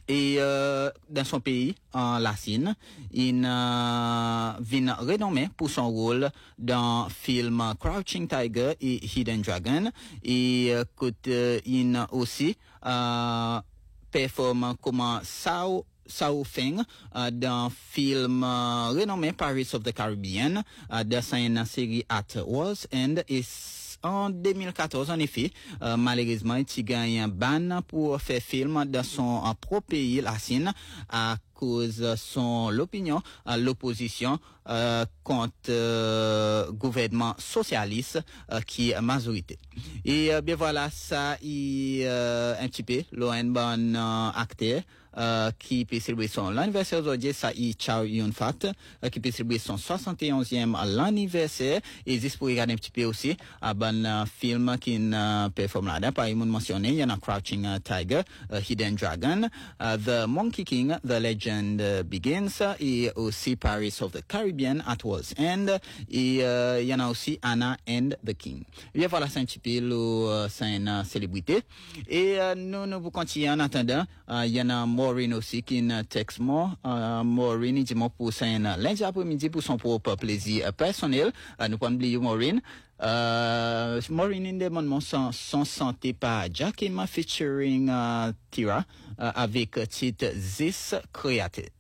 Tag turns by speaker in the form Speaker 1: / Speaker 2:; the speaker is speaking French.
Speaker 1: Et dans son pays, en la Chine, il vient renommé pour son rôle dans le film Crouching Tiger et Hidden Dragon. Et il aussi performe comme Sao Feng dans le film renommé Pirates of the Caribbean dans une série At War's End. Et en 2014, en effet, malheureusement, il gagne un ban pour faire film dans son propre pays, la Chine, à cause de son l'opinion, l'opposition contre gouvernement socialiste qui est majorité. Et bien voilà, ça est un petit peu l'un acteur qui peut célébrer son anniversaire aujourd'hui, ça est Chow Yun-fat, qui peut célébrer son 71e l'anniversaire. Et juste pour regarder un petit peu aussi, un film qui performe là-dedans, par exemple mentionné, il y en a Crouching Tiger, Hidden Dragon, The Monkey King, The Legend Begins, et aussi Pirates of the Caribbean, At War's End, et il y en a aussi Anna and the King. Et bien voilà, c'est un petit peu c'est une célébrité. Et nous vous continuons en attendant, il y en a Maureen aussi qui est texte moi. Maureen, il dit moi pour ça lundi après-midi pour son propre plaisir personnel. Nous pas oublier Maureen. Maureen in demande son santé par Jack Emma featuring Tira avec titre This Created.